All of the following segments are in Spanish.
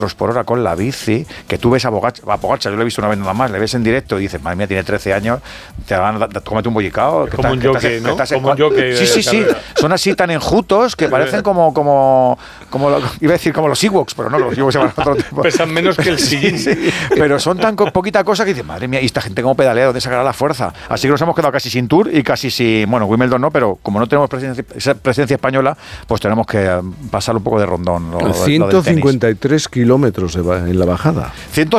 por hora con la bici, que tú ves a Pogačar, yo lo he visto una vez nada más, le ves en directo y dices, madre mía, tiene 13 años, te van a comete un bollicao. Es como un jockey, ¿no? Como un jockey. Sí. Son así tan enjutos que parecen como iba a decir como los Ewoks, pero no, los Ewoks se llaman otro tipo. Pesan menos que el sillín. Sí, pero son tan poquita cosa que dices, madre mía, y esta gente como pedalea, ¿dónde sacará la fuerza? Así que nos hemos quedado casi sin Tour y casi sin, bueno, Wimbledon no, pero como no tenemos presencia española, pues tenemos que pasar un poco de rondón. 153 kilómetros en la bajada.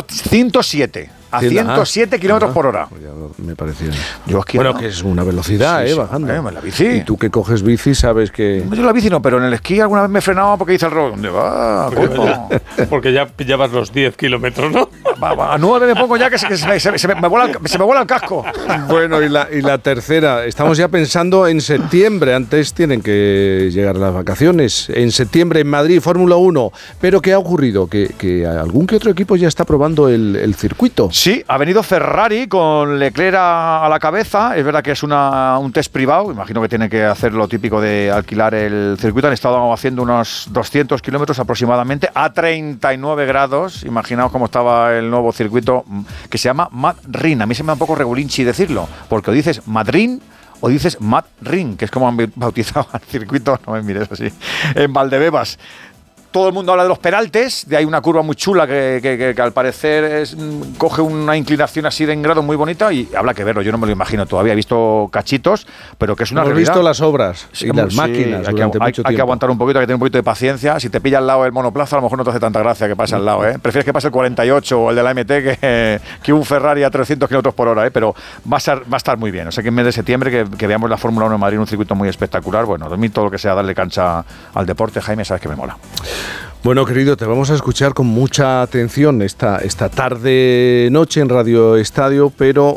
107. A 107 kilómetros por hora. Me parecía. Bueno, que es una velocidad, bajando. La bici. Y tú que coges bici sabes que... Yo la bici no, pero en el esquí alguna vez me frenaba porque dice el robo. ¿Dónde va? Porque ya pillabas los 10 kilómetros, ¿no? A 9 me pongo ya que se me vuela el casco. Bueno, y la tercera. Estamos ya pensando en septiembre. Antes tienen que llegar las vacaciones. En septiembre en Madrid, Fórmula 1. Pero ¿qué ha ocurrido? Que algún que otro equipo ya está probando el circuito. Sí, ha venido Ferrari con Leclerc a la cabeza. Es verdad que es un test privado. Imagino que tiene que hacer lo típico de alquilar el circuito. Han estado haciendo unos 200 kilómetros aproximadamente a 39 grados. Imaginaos cómo estaba el nuevo circuito que se llama Madrid. A mí se me da un poco regulinchi decirlo, porque o dices Madrid o dices Madrid, que es como han bautizado al circuito. No me mires así. En Valdebebas. Todo el mundo habla de los peraltes, de ahí una curva muy chula que al parecer coge una inclinación así de en grado muy bonita y habrá que verlo, yo no me lo imagino todavía, he visto cachitos, pero que es una realidad. Hemos visto las obras y las máquinas durante mucho tiempo. Hay que aguantar un poquito, hay que tener un poquito de paciencia. Si te pilla al lado el monoplaza, a lo mejor no te hace tanta gracia que pase al lado, ¿eh? Prefieres que pase el 48 o el de la MT que un Ferrari a 300 kilómetros por hora, ¿eh? Pero va a estar muy bien. O sea que en mes de septiembre que veamos la Fórmula 1 en Madrid, un circuito muy espectacular. Bueno, a mí todo lo que sea darle cancha al deporte, Jaime, sabes que me mola. Bueno, querido, te vamos a escuchar con mucha atención esta tarde-noche en Radio Estadio, pero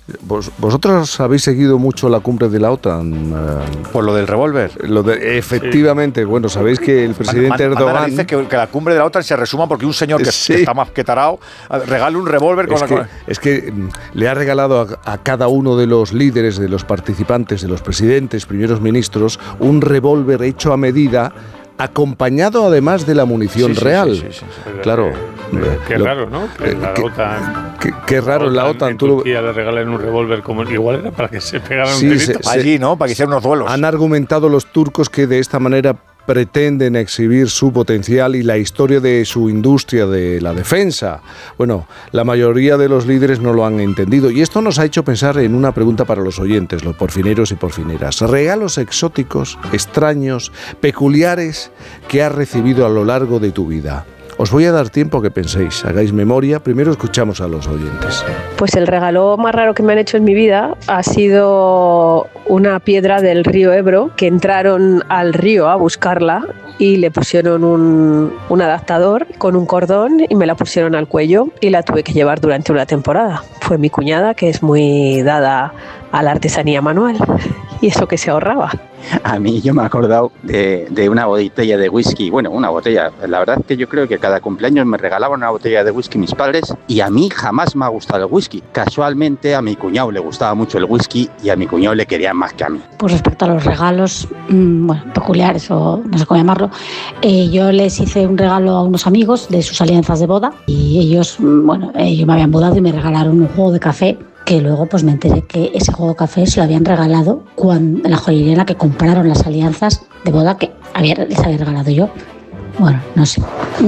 vosotros habéis seguido mucho la cumbre de la OTAN. Por lo del revólver. Efectivamente, bueno, sabéis que el presidente Erdogan... dice que la cumbre de la OTAN se resuma porque un señor que está más que tarao regale un revólver con Es que le ha regalado a cada uno de los líderes, de los participantes, de los presidentes, primeros ministros, un revólver hecho a medida, acompañado además de la munición real. Sí. Claro. Qué raro, ¿no? Que la OTAN... Qué raro en la OTAN. En Turquía le regalen un revólver como igual era para que se pegaran un tirito. Allí, ¿no? Para que hicieran unos duelos. Han argumentado los turcos que de esta manera pretenden exhibir su potencial y la historia de su industria de la defensa. Bueno, la mayoría de los líderes no lo han entendido y esto nos ha hecho pensar en una pregunta para los oyentes, los porfineros y porfineras. Regalos exóticos, extraños, peculiares que has recibido a lo largo de tu vida. Os voy a dar tiempo a que penséis, hagáis memoria. Primero escuchamos a los oyentes. Pues el regalo más raro que me han hecho en mi vida ha sido una piedra del río Ebro, que entraron al río a buscarla y le pusieron un adaptador con un cordón y me la pusieron al cuello y la tuve que llevar durante una temporada. Fue mi cuñada, que es muy dada a la artesanía manual, y eso que se ahorraba. A mí yo me he acordado de una botella de whisky, bueno, una botella, la verdad es que yo creo que cada cumpleaños me regalaban una botella de whisky mis padres y a mí jamás me ha gustado el whisky. Casualmente a mi cuñado le gustaba mucho el whisky y a mi cuñado le querían más que a mí. Pues respecto a los regalos, peculiares o no sé cómo llamarlo, yo les hice un regalo a unos amigos de sus alianzas de boda y ellos me habían bodado y me regalaron un juego de café, que luego pues me enteré que ese juego de café se lo habían regalado en la joyería en la que compraron las alianzas de boda que les había regalado yo. Bueno, no sé,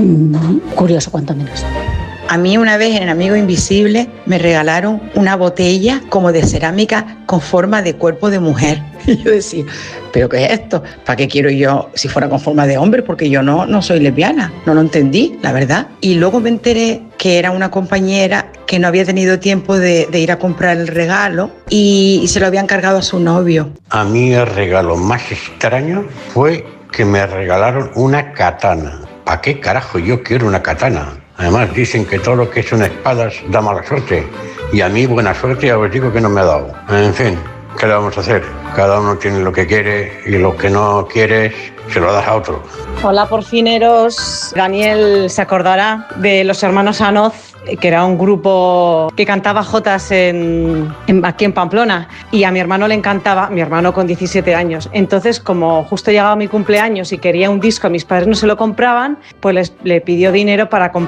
curioso cuanto menos. A mí una vez en Amigo Invisible me regalaron una botella como de cerámica con forma de cuerpo de mujer. Y yo decía, ¿pero qué es esto? ¿Para qué quiero yo si fuera con forma de hombre? Porque yo no soy lesbiana. No lo entendí, la verdad. Y luego me enteré que era una compañera que no había tenido tiempo de ir a comprar el regalo y se lo habían cargado a su novio. A mí el regalo más extraño fue que me regalaron una katana. ¿Para qué carajo yo quiero una katana? Además dicen que todo lo que son espadas da mala suerte. Y a mí buena suerte ya os digo que no me ha dado. En fin, ¿qué le vamos a hacer? Cada uno tiene lo que quiere y lo que no quieres se lo das a otro. Hola porfineros, Daniel se acordará de los hermanos Anoz, que era un grupo que cantaba jotas aquí en Pamplona, y a mi hermano le encantaba, mi hermano con 17 años. Entonces, como justo llegaba mi cumpleaños y quería un disco, mis padres no se lo compraban, pues le pidió dinero para comprar